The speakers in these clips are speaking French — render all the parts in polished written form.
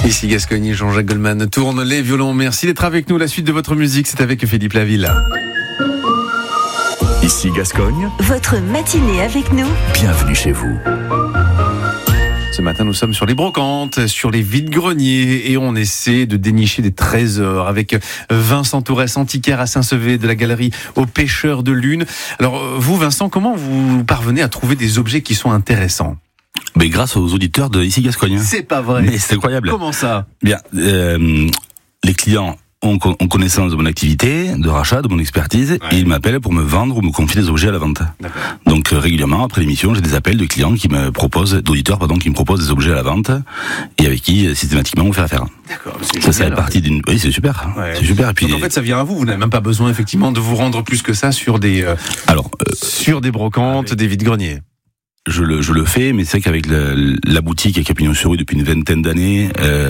Ici Gascogne, Jean-Jacques Goldman tourne les violons. Merci d'être avec nous. La suite de votre musique, c'est avec Philippe Laville. Ici Gascogne, votre matinée avec nous. Bienvenue chez vous. Ce matin, nous sommes sur les brocantes, sur les vides-greniers et on essaie de dénicher des trésors avec Vincent Tourès, antiquaire à Saint-Sevé de la galerie aux Pêcheurs de Lune. Alors vous, Vincent, comment vous parvenez à trouver des objets qui sont intéressants ? Mais grâce aux auditeurs de Ici Gascogne. C'est pas vrai. Mais c'est incroyable. Comment ça ? Bien, les clients ont connaissance de mon activité, de rachat, de mon expertise, et ils m'appellent pour me vendre ou me confier des objets à la vente. D'accord. Donc régulièrement, après l'émission, j'ai des appels de clients d'auditeurs qui me proposent des objets à la vente, et avec qui systématiquement on fait affaire. D'accord. Ça fait partie d'une. Oui, c'est super. Ouais. C'est super. Et puis donc en fait, ça vient à vous. Vous n'avez même pas besoin effectivement de vous rendre plus que ça sur des. Sur des brocantes, des vides-greniers. Je le fais, mais c'est vrai qu'avec la boutique à Capignon-sur-Rue depuis une vingtaine d'années,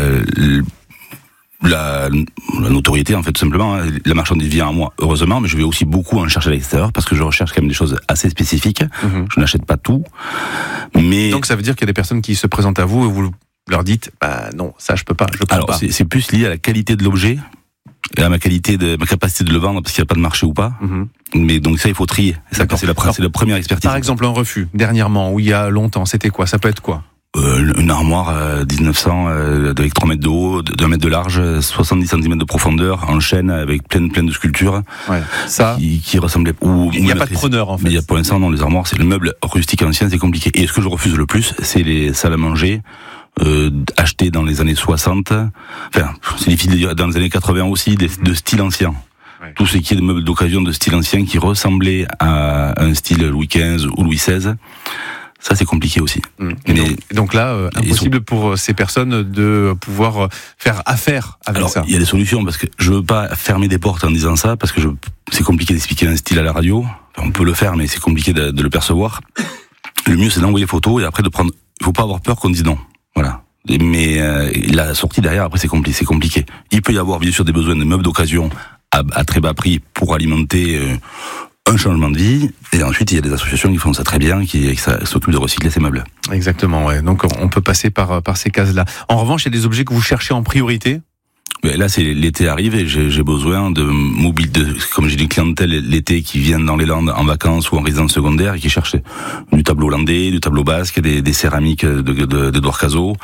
la notoriété en fait tout simplement, la marchandise vient à moi heureusement, mais je vais aussi beaucoup en chercher à l'extérieur parce que je recherche quand même des choses assez spécifiques. Je n'achète pas tout, mais donc ça veut dire qu'il y a des personnes qui se présentent à vous et vous leur dites non, ça je peux pas. Alors c'est plus lié à la qualité de l'objet et à ma capacité de le vendre parce qu'il n'y a pas de marché ou pas. Mais donc ça il faut trier. Ça c'est la première expertise. Par exemple un refus dernièrement ou il y a longtemps, c'était quoi ? Ça peut être quoi ? Une armoire 1900 avec 3 mètres de haut, 2 mètres de large, 70 cm de profondeur, en chêne avec plein de sculptures. Ouais. Ça qui ressemblait. Il n'y a pas de preneur en fait. Mais pour l'instant, dans les armoires, c'est le meuble rustique ancien, c'est compliqué. Et ce que je refuse le plus, c'est les salles à manger achetées dans les années 60. Enfin, c'est difficile de dire dans les années 80 aussi, de style ancien. Ouais. Tout ce qui est de meubles d'occasion de style ancien qui ressemblaient à un style Louis XV ou Louis XVI. Ça, c'est compliqué aussi. Donc là, impossible pour ces personnes de pouvoir faire affaire avec ça. Il y a des solutions, parce que je veux pas fermer des portes en disant ça, parce que c'est compliqué d'expliquer un style à la radio. Enfin, on peut le faire, mais c'est compliqué de le percevoir. Le mieux, c'est d'envoyer photo et après de prendre. Il faut pas avoir peur qu'on dise non. Voilà. Mais la sortie derrière, après, c'est compliqué. Il peut y avoir, bien sûr, des besoins de meubles d'occasion à très bas prix pour alimenter un changement de vie, et ensuite il y a des associations qui font ça très bien, qui s'occupent de recycler ces meubles. Exactement, ouais. Donc on peut passer par ces cases-là. En revanche, il y a des objets que vous cherchez en priorité ? Mais là, c'est l'été arrive et j'ai besoin de mobile, comme j'ai une clientèle l'été qui vient dans les Landes en vacances ou en résidence secondaire et qui cherche du tableau hollandais, du tableau basque, des céramiques d'Edouard Cazot.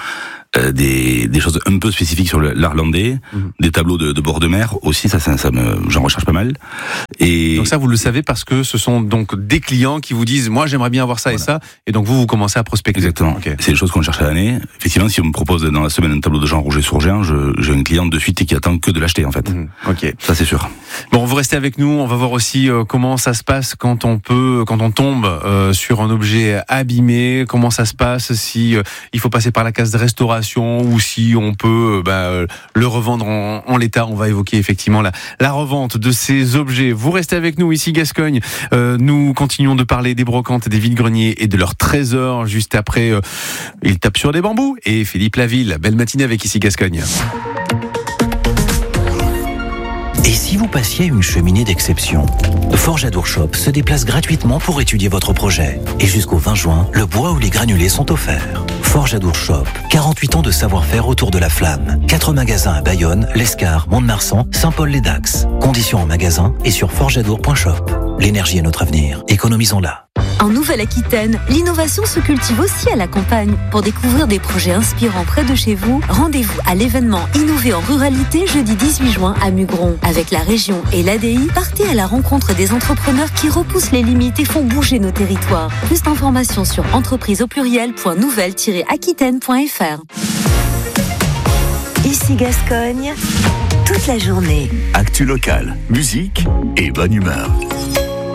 Des choses un peu spécifiques sur l'art landais, des tableaux de bord de mer aussi, j'en recherche pas mal. Et donc ça, vous le savez parce que ce sont donc des clients qui vous disent, moi j'aimerais bien avoir ça et ça, et donc vous commencez à prospecter. Exactement. Okay. C'est des choses qu'on cherche à l'année. Effectivement, si on me propose dans la semaine un tableau de Jean Rouget-Surgéant, j'ai un client de suite qui attend que de l'acheter en fait. Ok. Ça c'est sûr. Bon, vous restez avec nous. On va voir aussi comment ça se passe quand on tombe sur un objet abîmé. Comment ça se passe si il faut passer par la case de restauration ou si on peut le revendre en l'état. On va évoquer effectivement la revente de ces objets. Vous restez avec nous ici Gascogne. Nous continuons de parler des brocantes, des vides-greniers et de leurs trésors. Juste après, il tape sur des bambous et Philippe Laville. Belle matinée avec Ici Gascogne. Et si vous passiez une cheminée d'exception ? Forjadour Shop se déplace gratuitement pour étudier votre projet. Et jusqu'au 20 juin, le bois ou les granulés sont offerts. Forjadour Shop, 48 ans de savoir-faire autour de la flamme. 4 magasins à Bayonne, L'Escar, Mont-de-Marsan, Saint-Paul-les-Dax. Conditions en magasin et sur forjadour.shop. L'énergie est notre avenir. Économisons-la. En Nouvelle-Aquitaine, l'innovation se cultive aussi à la campagne. Pour découvrir des projets inspirants près de chez vous, rendez-vous à l'événement Innover en ruralité jeudi 18 juin à Mugron. Avec la région et l'ADI, partez à la rencontre des entrepreneurs qui repoussent les limites et font bouger nos territoires. Plus d'informations sur entrepriseaupluriel.nouvelle-aquitaine.fr. Ici Gascogne, toute la journée. Actu locale, musique et bonne humeur.